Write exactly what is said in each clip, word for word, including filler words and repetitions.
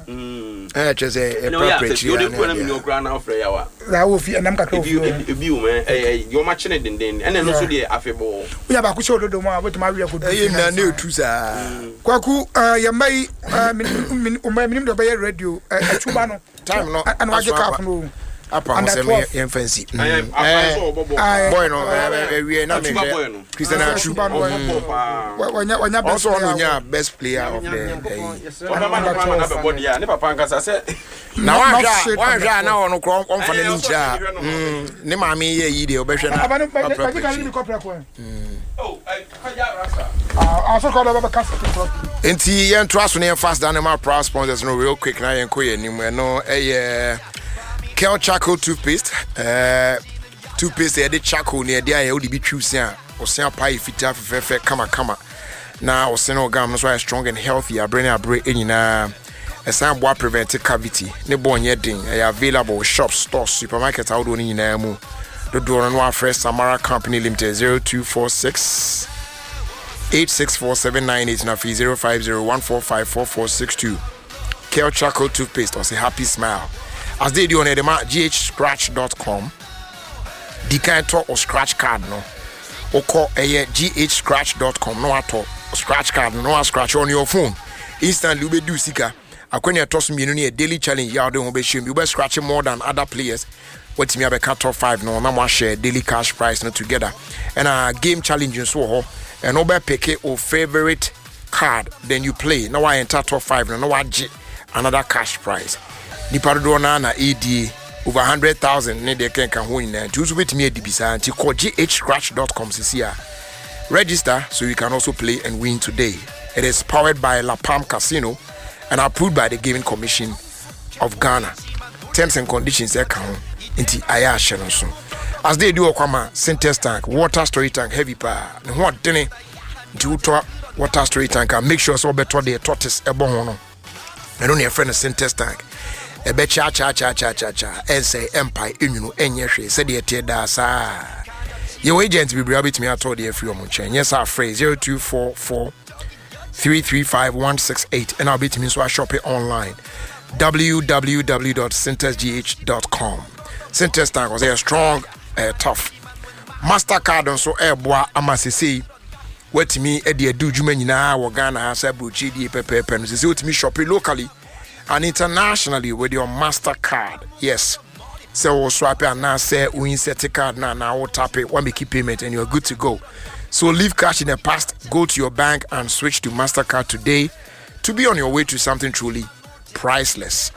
mm eh just a property you dey put am in your ground now for yawa la wo fi enam kakra you you man eh you match ne den den and no so dey afebo we ba ku show dodo mo abot ma we ko eh na na tu sa kwaku ya mai min min do be radio atuba no time no and wa je cap no apa mo se me en fancy boy no we na me Christian Atuba wanya wanya best player best player of the ne papa nkasa se na wa hwa wa hwa na ono kro on fa na nchira ne ma me ye yi de obehwe na oh I kaja rasa ah so call baba cast enti yen to aso ne fast down my proud sponsors no real quick na yen ko ye nim no eh Kel Charcoal toothpaste uh toothpaste e de charcoal ne de aye o de bi twusi a o sen pie fita fefefe kama kama na o sen organ no so strong and healthy abre na abre enyina esan boa prevent cavity ne bonye din e available with shops stores supermarket out oni nyina mu do do no afre Samara Company Limited zero two four six eight six four seven nine eight na zero five zero one four five four four six two. Kel Charcoal toothpaste or say happy smile as they do on the g h scratch dot com. The kind talk or scratch card no or call a g h scratch dot com no at all scratch card no scratch on your phone instantly be do sika akwenya toss me no a daily challenge ya don be shame you be scratching more than other players what me be top five no na mo share daily cash prize no together and a game challenge so ho and no be pick your favorite card then you play now I enter top five no no another cash prize nipa do na na ed over one hundred thousand ne de ken kan ho nyina choose with me edibisa anti call g h scratch dot com cca register so you can also play and win today. It is powered by La Palm Casino and approved by the Gaming Commission of Ghana. Terms and conditions they count into aya so as they do okama synthesis tank water storage tank heavy pa ne ho dene to water storage tank and make sure so better the tortoise ebo ho no and only a friend synthesis tank e be cha cha cha cha cha cha and say empire enunu enye hwe said the tie da sa your agent be bring me at all the free omo chen yes our phrase zero two four four three three five one six eight and I'll be to me so I shop it online w w w dot synthesis g h dot com. Synthesis tank was a strong uh, tough Mastercard on so air boy amasisi what me e de do juma nyina wo Ghana ha sa buchi di pepe pen so what me shop locally and internationally with your Mastercard. Yes, so we'll swap it and now say we insert a card now now we'll tap it one make payment and you're good to go. So leave cash in the past, go to your bank and switch to Mastercard today to be on your way to something truly priceless.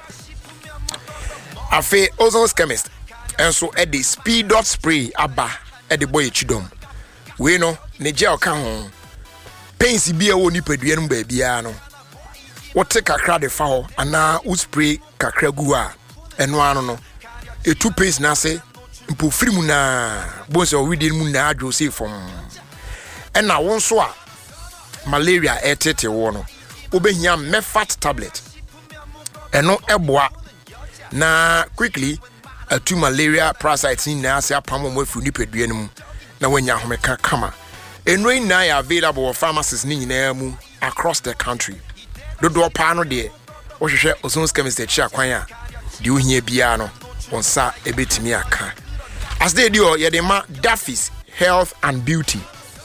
Afe Ozon's Chemist and so at the speed dot spray abba at the boy chidom we no ne gel ka ho paints bi e woni padua no ba bia no what take kakra de fa ho ana u spray kakra gu a eno ano no e two paste na se mpo firimu na bonse o widi mu na adwo se fom and na won so a malaria etete wo no obehia mefat tablet eno eboa na quickly a two malaria parasites in na se apam mo afu nipadua no mu na wanya homeka kama enro na ya available for pharmacies ni nyina mu across the country dodo pa no de wo hwehwe Ozon's Chemist e chia kwan a de ohia bia no onsa ebetimi aka as they do ye de ma Daffy's Health and Beauty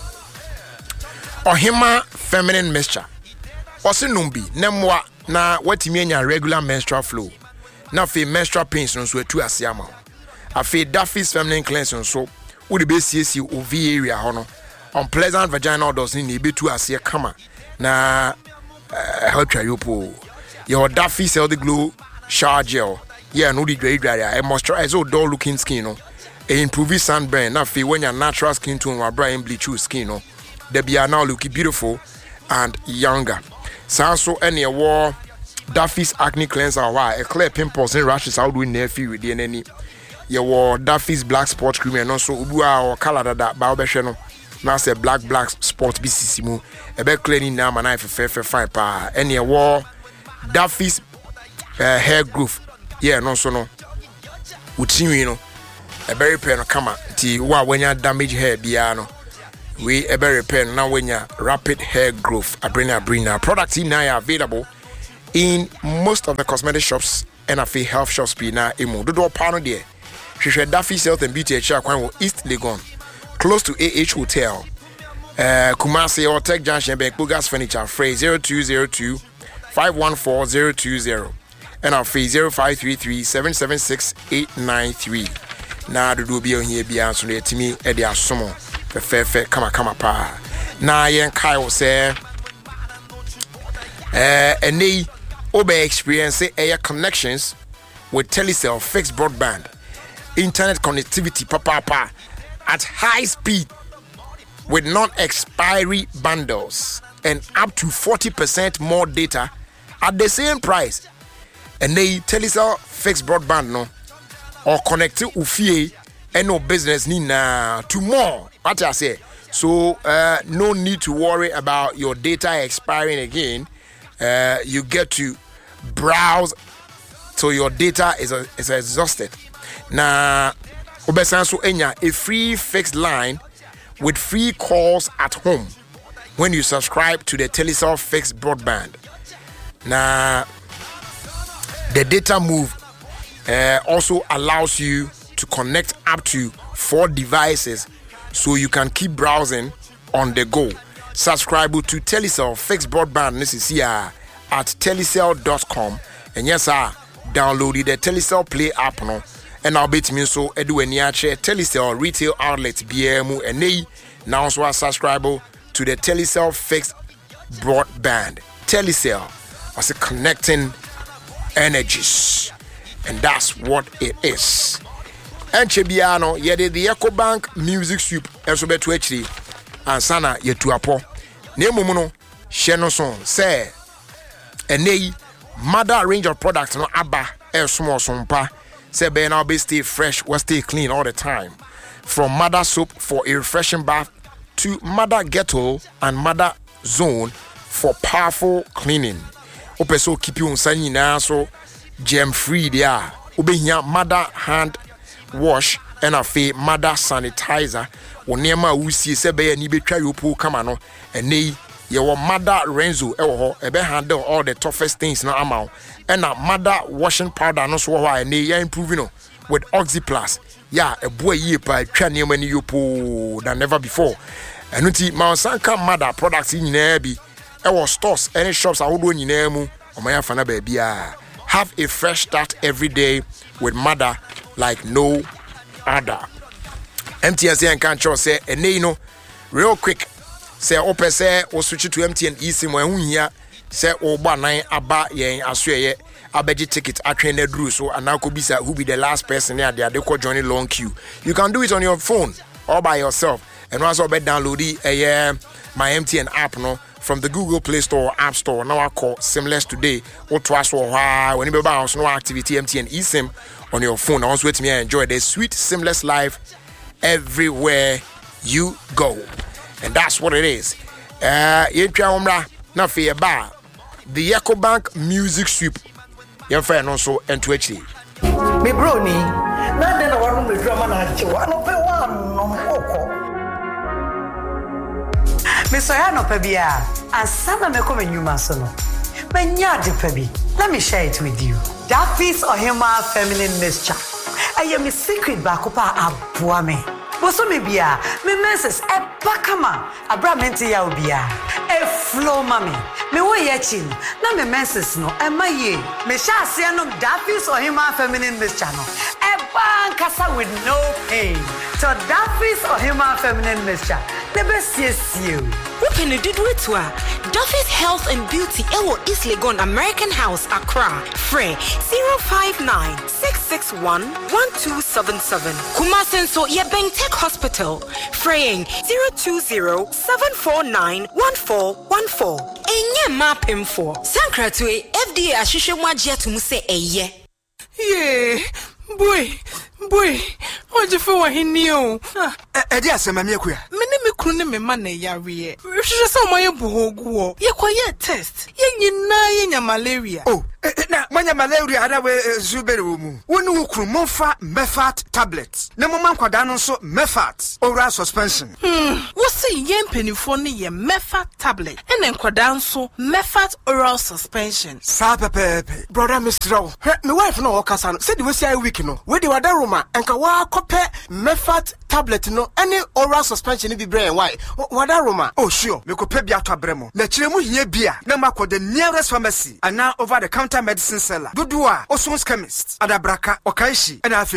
Ohima Feminine Mixture osinumbi nemwa na watimi anya regular menstrual flow na fe menstrual pains no so atu ase ama afi Daffy's Feminine Cleanse so wo de be siesi O V area ho no unpleasant vaginal odors ni e betu ase kama na help you po your Daffy's Healthy Glow shower gel yeah no di dry dry e moisturize o dull looking skin no e improve sunburn na fe when your natural skin tone wa bright bleach your skin no they be now looking beautiful and younger. So any war Daffy's acne cleanser why a clear pimples and rashes out with nephew with the any you wore Daffy's black spot cream and also ubua or color that baobeshano now say black black spot B C C mu a bit cleaning now my knife fair fair fine pa any war Daffy's uh, hair growth yeah no so no uti no a very pen come ti wa when you damage hair biano we ever repair now when you rapid hair growth abrina brina products in now available in most of the cosmetic shops and a free health shops be na emu dodo pano there. Hwehwe Daffy's Health and Beauty Echa kwan East Legon, close to A H Hotel. Uh, Kumasi or Tech Junction Bank Bugas Furniture Frey zero two zero two five one four zero two zero and our free zero five three three seven seven six eight nine three. Na do be on here be answer to me e dia somo fe fe fe kama kama pa. Na yen kai wo say eh eni obe experience air connections with Telecel fixed broadband internet connectivity papa pa at high speed with non-expiry bundles and up to forty percent more data at the same price. And they Telecel fixed broadband no or connect to ufie and no business need na to more. What I say. So uh, no need to worry about your data expiring again. Uh, you get to browse so your data is uh, is exhausted. Now, obesanso enya a free fixed line with free calls at home when you subscribe to the Telecel fixed broadband. Now, the data move uh, also allows you to connect up to four devices so you can keep browsing on the go. Subscribe to Telecel fixed broadband this is here at telecel dot com and yes sir, download the Telecel Play app no. And I'll bet me so edu eni ache Telecel retail outlet B M and nay now so subscribe to the Telecel fixed broadband. Telecel was connecting energies, and that's what it is. And Chebiano yede the EcoBank music soup and so betu actually and sana yetu apo nemu no sheno son say and nay mother range of products no abba e small sompa. Say be now be stay fresh, we stay clean all the time. From mother soap for a refreshing bath to mother ghetto and mother zone for powerful cleaning. Ope so keep you on na so gem free there. Obe here mother hand wash and a fe mother sanitizer. Wonema usi se be ni betwa yopo kama no ene your mother Renzo ewo ebe handle all the toughest things na amount and a mother washing powder no so why and ya improving no with Oxy Plus. Yeah, a boy ye pa twa ne mani yopo than never before. And uti Masanka mother products in bi ewo stores any shops ahodo nyina mu omaya fana ba bia. Have a fresh start every day with mother like no other. M T N C and can say ene no real quick. Say open say o switch to M T N eSIM when hu hia say o ba nan aba yen asoye abeji ticket atwen na duru so anako bisa who be the last person there they dey call joining long queue. You can do it on your phone or by yourself and also be download the uh, my M T N app no from the Google Play Store or App Store. Now I call Seamless today or twice or when you be bounce no activity M T N eSIM on your phone. Also with me enjoy the sweet seamless life everywhere you go. And that's what it is. Uh, na fe ba the EcoBank music sweep. Your friend also and to actually. Me brony, na den na wanu me drama na che wanu pe wanu no oko. Me so ya no pe bia, asana me come nyuma so no. Me nya de pe bi. Let me share it with you. Daffy's Ohima feminine mixture. I am a secret bakopa aboa me. Boso me bia, me menses e bakama, abra menti ya obia. E flow mami. Me wo ye chi no, na me menses no e maye. Me sha ase no Daffy's Ohima feminine mixture no. E bankasa with no pain. So Daffy's Ohima feminine mixture. The best yes you. Who can you do it to her? Daffy's Health and Beauty Ewo East Legon American House Accra. Frey zero five nine six six one one two seven seven. Kumasenso Yebeng Tech Hospital. Freying zero two zero seven four nine one four one four. Enye map info. Sankratwe F D A ashishe mwaji atumu se eye. Yeah, boy, boy, what you for hini o? Edi asema mi ekuya. Mene me kunu ne me ma na yare. Hwehwe se omoye bohogu. Ye koye test. Ye nyina ye nya malaria. Oh, na manya malaria ada we zubere wo mu. Wonu wukru monfa Mefat tablets. Na mo man kwada no so Mefat oral suspension. Hmm, wo se ye mpanifo ne ye Mefat tablet. Ene kwada nso Mefat oral suspension. Sa pepepe. Brother Mister O. Me wife no okasa no. Se de we see week no. We de wada roma enka wa kope Mefat tablet no any oral suspension bi brain why. Wada roma. Oh sure. Me kope bi ato abremo. Na kire mu hie bia. Na makọ the nearest pharmacy and now over the counter medicine seller. Dudua Osons chemist. Adabraka Okaishi and